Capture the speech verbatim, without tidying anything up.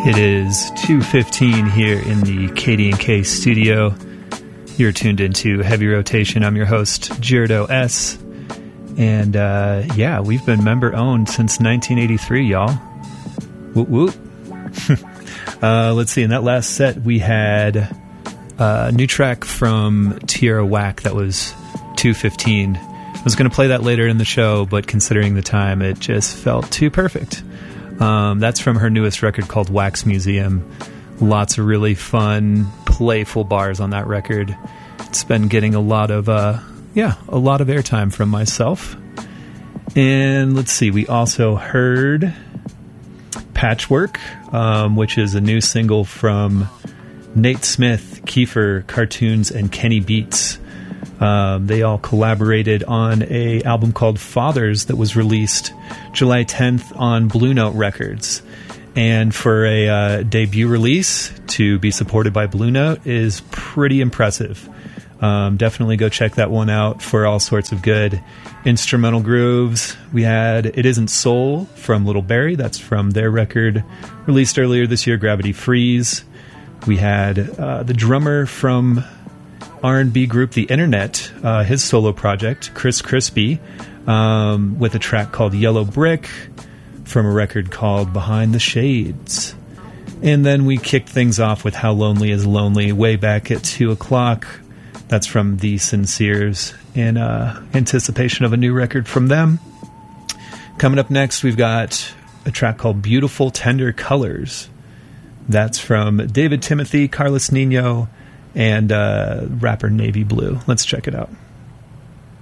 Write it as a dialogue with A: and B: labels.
A: It is two fifteen here in the K D and K studio. You're tuned into Heavy Rotation. I'm your host, Girardo S. And uh, yeah, we've been member-owned since nineteen eighty-three, y'all. Woot woot. uh, let's see, in that last set we had a new track from Tierra Whack that was two fifteen. I was going to play that later in the show, but considering the time, it just felt too perfect. Um, that's from her newest record called Wax Museum. Lots of really fun, playful bars on that record. It's been getting a lot of, uh, yeah, a lot of airtime from myself. And let's see, we also heard Patchwork, um, which is a new single from Nate Smith, Kiefer, Cartoons, and Kenny Beats. Um, they all collaborated on a album called Fathers that was released July tenth on Blue Note Records. And for a uh, debut release to be supported by Blue Note is pretty impressive. Um, definitely go check that one out for all sorts of good instrumental grooves. We had It Isn't Soul from Little Barry. That's from their record released earlier this year, Gravity Freeze. We had uh, the drummer from R and B group The Internet, uh, his solo project, Chris Crispy, um, with a track called Yellow Brick from a record called Behind the Shades. And then we kicked things off with How Lonely Is Lonely way back at two o'clock. That's from The Sinceres in uh, anticipation of a new record from them. Coming up next, we've got a track called Beautiful Tender Colors. That's from David Timothy, Carlos Nino, and uh, rapper Navy Blue. Let's check it out.